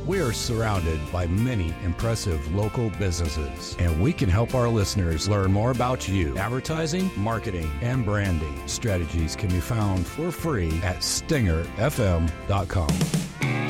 We are surrounded by many impressive local businesses, and we can help our listeners learn more about you. Advertising, marketing, and branding strategies can be found for free at stingerfm.com.